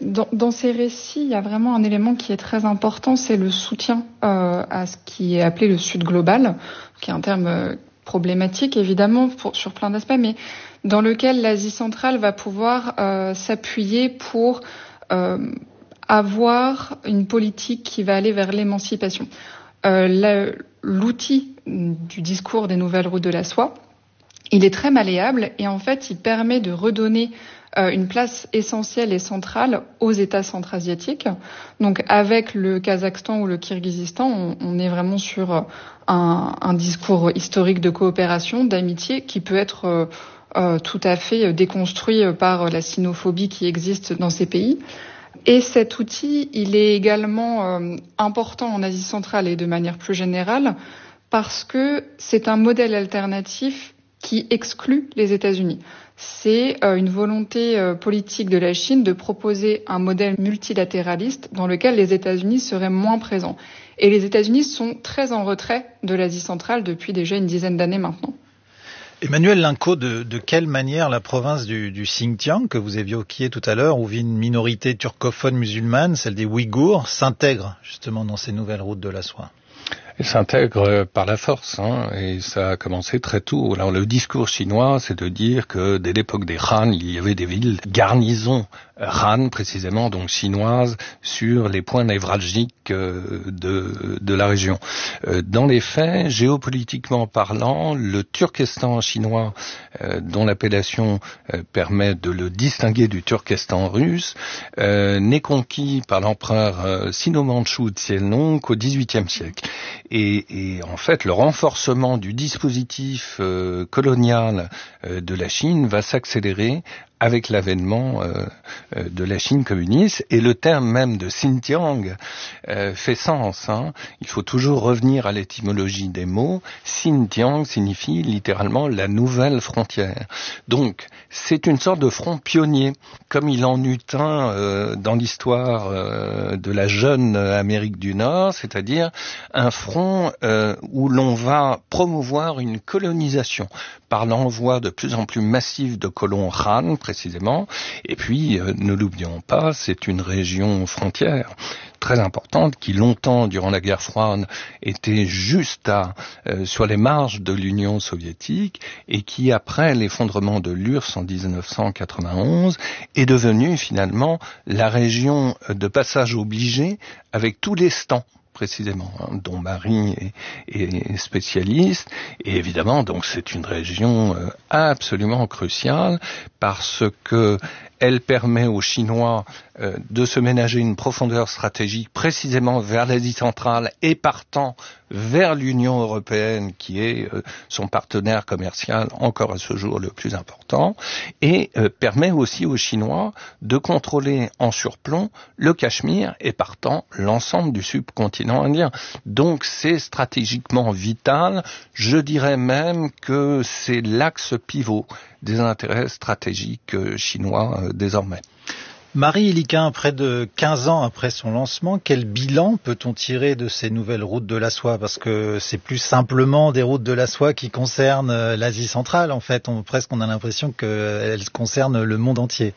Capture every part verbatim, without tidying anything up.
dans, dans ces récits, il y a vraiment un élément qui est très important, c'est le soutien euh, à ce qui est appelé le Sud global, qui est un terme euh, problématique évidemment pour, sur plein d'aspects, mais dans lequel l'Asie centrale va pouvoir euh, s'appuyer pour euh, avoir une politique qui va aller vers l'émancipation. Euh, la, l'outil du discours des nouvelles routes de la soie, il est très malléable et en fait, il permet de redonner euh, une place essentielle et centrale aux États centra-asiatiques. Donc, avec le Kazakhstan ou le Kirghizistan, on, on est vraiment sur un, un discours historique de coopération, d'amitié, qui peut être euh, euh, tout à fait déconstruit par la sinophobie qui existe dans ces pays. Et cet outil, il est également euh, important en Asie centrale et de manière plus générale parce que c'est un modèle alternatif qui exclut les États-Unis. C'est euh, une volonté euh, politique de la Chine de proposer un modèle multilatéraliste dans lequel les États-Unis seraient moins présents. Et les États-Unis sont très en retrait de l'Asie centrale depuis déjà une dizaine d'années maintenant. Emmanuel Linco, de, de quelle manière la province du, du Xinjiang, que vous évoquiez tout à l'heure, où vit une minorité turcophone musulmane, celle des Ouïghours, s'intègre justement dans ces nouvelles routes de la soie? Elle s'intègre par la force, hein, et ça a commencé très tôt. Alors le discours chinois, c'est de dire que dès l'époque des Han, il y avait des villes garnisons Han, précisément, donc chinoises, sur les points névralgiques euh, de, de la région. Euh, dans les faits, géopolitiquement parlant, le Turkestan chinois, euh, dont l'appellation euh, permet de le distinguer du Turkestan russe, euh, n'est conquis par l'empereur euh, sino-mandchou Xianlong qu'au dix-huitième siècle. Et, et en fait, le renforcement du dispositif euh, colonial euh, de la Chine va s'accélérer avec l'avènement euh, euh, de la Chine communiste, et le terme même de Xinjiang euh, fait sens. Hein. Il faut toujours revenir à l'étymologie des mots. Xinjiang signifie littéralement la nouvelle frontière. Donc, c'est une sorte de front pionnier, comme il en eut un euh, dans l'histoire euh, de la jeune Amérique du Nord, c'est-à-dire un front euh, où l'on va promouvoir une colonisation par l'envoi de plus en plus massif de colons Han, précisément. Et puis, euh, ne l'oublions pas, c'est une région frontière très importante qui longtemps, durant la guerre froide, était juste à, euh, sur les marges de l'Union soviétique et qui, après l'effondrement de l'U R S S en dix-neuf cent quatre-vingt-onze, est devenue finalement la région de passage obligé avec tous les stans, précisément, hein, dont Marie est, est spécialiste. Et évidemment, donc c'est une région euh, absolument cruciale parce que elle permet aux Chinois euh, de se ménager une profondeur stratégique précisément vers l'Asie centrale et partant vers l'Union européenne qui est euh, son partenaire commercial encore à ce jour le plus important, et euh, permet aussi aux Chinois de contrôler en surplomb le Cachemire et partant l'ensemble du subcontinent indien. Donc c'est stratégiquement vital, je dirais même que c'est l'axe pivot des intérêts stratégiques euh, chinois euh, désormais. Marie Iliquin, près de quinze ans après son lancement, quel bilan peut-on tirer de ces nouvelles routes de la soie? Parce que c'est plus simplement des routes de la soie qui concernent l'Asie centrale, en fait. On, presque on a l'impression qu'elles concernent le monde entier.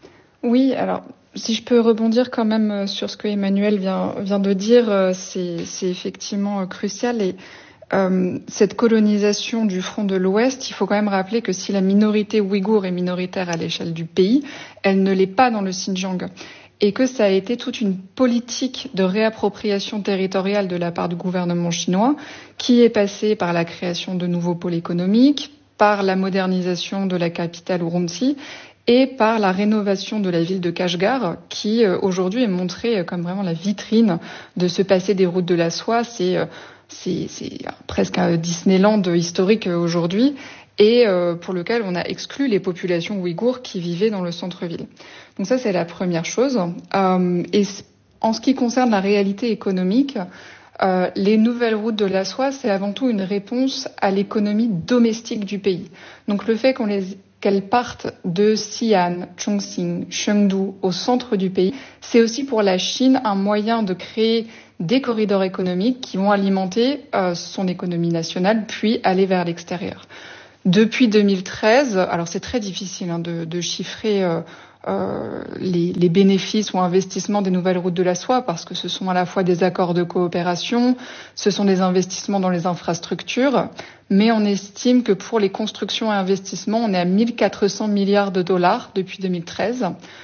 Oui, alors si je peux rebondir quand même sur ce que Emmanuel vient, vient de dire, c'est, c'est effectivement crucial. Et Euh, cette colonisation du front de l'Ouest, il faut quand même rappeler que si la minorité ouïghour est minoritaire à l'échelle du pays, elle ne l'est pas dans le Xinjiang. Et que ça a été toute une politique de réappropriation territoriale de la part du gouvernement chinois qui est passée par la création de nouveaux pôles économiques, par la modernisation de la capitale Urumqi et par la rénovation de la ville de Kashgar qui euh, aujourd'hui est montrée comme vraiment la vitrine de ce passé des routes de la soie. C'est euh, C'est, c'est presque un Disneyland historique aujourd'hui et euh, pour lequel on a exclu les populations ouïghours qui vivaient dans le centre-ville. Donc ça, c'est la première chose. Euh, et en ce qui concerne la réalité économique, euh, les nouvelles routes de la soie, c'est avant tout une réponse à l'économie domestique du pays. Donc le fait qu'on les qu'elles partent de Xi'an, Chongqing, Chengdu au centre du pays, c'est aussi pour la Chine un moyen de créer des corridors économiques qui vont alimenter euh, son économie nationale, puis aller vers l'extérieur. Depuis deux mille treize, alors c'est très difficile hein, de, de chiffrer euh, euh, les, les bénéfices ou investissements des nouvelles routes de la soie, parce que ce sont à la fois des accords de coopération, ce sont des investissements dans les infrastructures, mais on estime que pour les constructions et investissements, on est à mille quatre cents milliards de dollars depuis deux mille treize,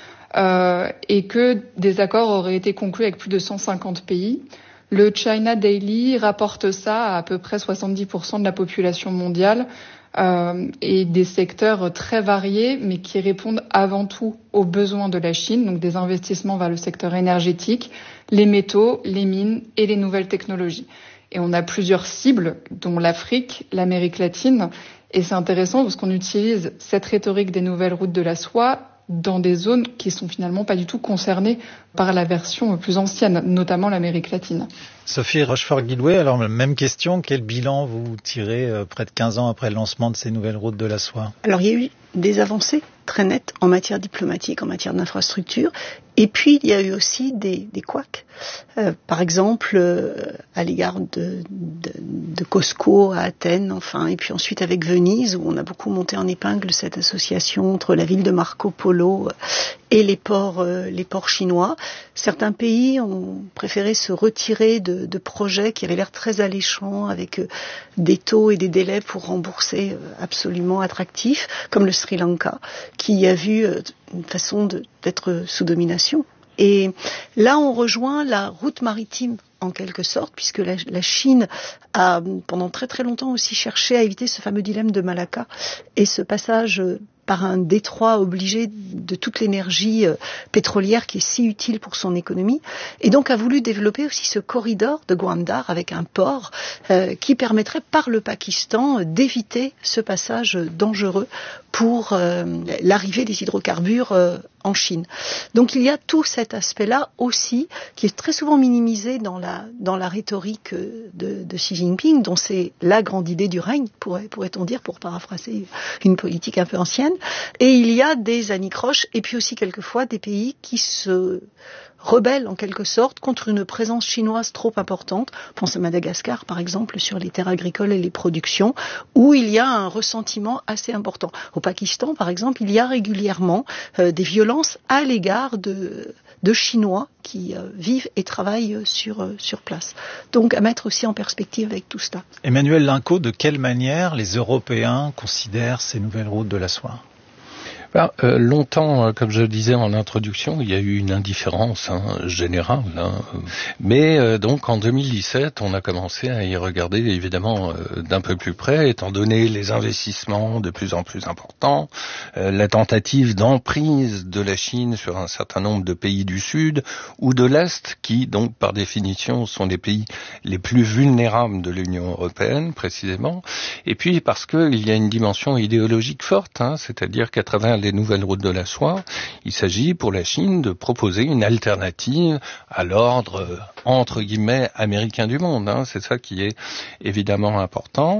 euh, et que des accords auraient été conclus avec plus de cent cinquante pays. Le China Daily rapporte ça à à peu près soixante-dix pour cent de la population mondiale, euh, et des secteurs très variés, mais qui répondent avant tout aux besoins de la Chine, donc des investissements vers le secteur énergétique, les métaux, les mines et les nouvelles technologies. Et on a plusieurs cibles, dont l'Afrique, l'Amérique latine, et c'est intéressant parce qu'on utilise cette rhétorique des nouvelles routes de la soie dans des zones qui sont finalement pas du tout concernées par la version plus ancienne, notamment l'Amérique latine. Sophie Rochefort-Guillouet, alors même question, quel bilan vous tirez euh, près de quinze ans après le lancement de ces nouvelles routes de la soie? Alors il y a eu des avancées très nettes en matière diplomatique, en matière d'infrastructure, et puis il y a eu aussi des, des couacs. Euh, par exemple, euh, à l'égard de, de, de Cosco à Athènes, enfin, et puis ensuite avec Venise, où on a beaucoup monté en épingle cette association entre la ville de Marco Polo et les ports, euh, les ports chinois. Certains pays ont préféré se retirer de, de projets qui avaient l'air très alléchants, avec euh, des taux et des délais pour rembourser euh, absolument attractifs, comme le Sri Lanka, qui a vu euh, une façon de, d'être sous domination. Et là, on rejoint la route maritime, en quelque sorte, puisque la, la Chine a, pendant très très longtemps aussi, cherché à éviter ce fameux dilemme de Malacca et ce passage par un détroit obligé de toute l'énergie euh, pétrolière qui est si utile pour son économie, et donc a voulu développer aussi ce corridor de Gwadar avec un port euh, qui permettrait par le Pakistan d'éviter ce passage dangereux pour euh, l'arrivée des hydrocarbures euh, en Chine. Donc il y a tout cet aspect-là aussi qui est très souvent minimisé dans la, dans la rhétorique de, de Xi Jinping, dont c'est la grande idée du règne, pourrait, pourrait-on dire, pour paraphraser une politique un peu ancienne. Et il y a des anicroches et puis aussi quelquefois des pays qui se rebellent en quelque sorte contre une présence chinoise trop importante. On pense à Madagascar par exemple sur les terres agricoles et les productions, où il y a un ressentiment assez important. Au Pakistan par exemple, il y a régulièrement euh, des violences à l'égard de, de Chinois qui euh, vivent et travaillent sur, euh, sur place. Donc à mettre aussi en perspective avec tout cela. Emmanuel Linco, de quelle manière les Européens considèrent ces nouvelles routes de la soie? Ben, euh, longtemps, comme je le disais en introduction, il y a eu une indifférence hein, générale. Hein. Mais euh, donc en deux mille dix-sept, on a commencé à y regarder évidemment euh, d'un peu plus près, étant donné les investissements de plus en plus importants, euh, la tentative d'emprise de la Chine sur un certain nombre de pays du Sud ou de l'Est, qui donc par définition sont les pays les plus vulnérables de l'Union européenne précisément. Et puis parce qu'il y a une dimension idéologique forte, hein, c'est-à-dire qu'à travers les nouvelles routes de la soie, il s'agit pour la Chine de proposer une alternative à l'ordre euh, entre guillemets américain du monde. Hein. C'est ça qui est évidemment important.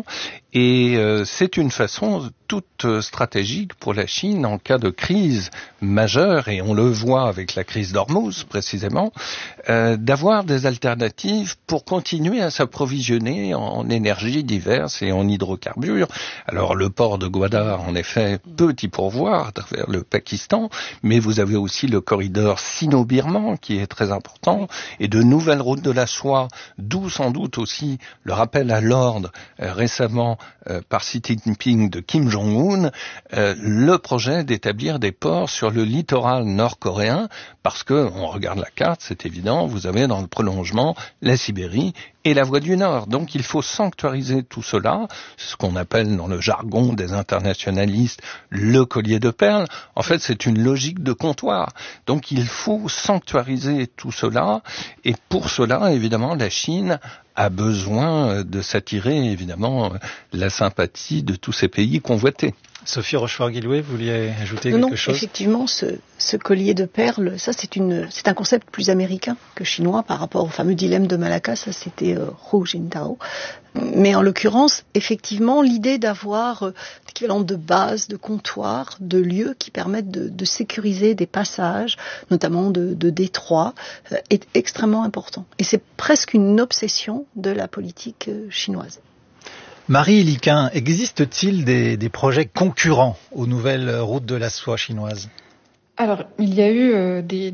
Et euh, c'est une façon toute euh, stratégique pour la Chine en cas de crise majeure, et on le voit avec la crise d'Ormuz précisément, euh, d'avoir des alternatives pour continuer à s'approvisionner en énergies diverses et en hydrocarbures. Alors le port de Gwadar, en effet, peut y pourvoir à travers le Pakistan, mais vous avez aussi le corridor sino-birman qui est très important, et de nouvelles routes de la soie, d'où sans doute aussi le rappel à l'ordre euh, récemment euh, par Xi Jinping de Kim Jong-un, euh, le projet d'établir des ports sur le littoral nord-coréen, parce que, on regarde la carte, c'est évident, vous avez dans le prolongement la Sibérie et la voie du Nord. Donc il faut sanctuariser tout cela, ce qu'on appelle dans le jargon des internationalistes le collier de perles. En fait, c'est une logique de comptoir. Donc il faut sanctuariser tout cela, et pour cela, évidemment, la Chine a besoin de s'attirer, évidemment, la sympathie de tous ces pays convoités. Sophie Rochefort-Guillouet, vous vouliez ajouter non, quelque non, chose? Effectivement, ce, ce collier de perles, ça c'est une, c'est un concept plus américain que chinois par rapport au fameux dilemme de Malacca. Ça c'était euh, Hu Jintao. Mais en l'occurrence, effectivement, l'idée d'avoir euh, l'équivalent de bases, de comptoirs, de lieux qui permettent de, de sécuriser des passages, notamment de, de détroits, euh, est extrêmement important. Et c'est presque une obsession de la politique euh, chinoise. Marie Liquin, existe-t-il des, des projets concurrents aux nouvelles routes de la soie chinoises? Alors, il y a eu euh, des,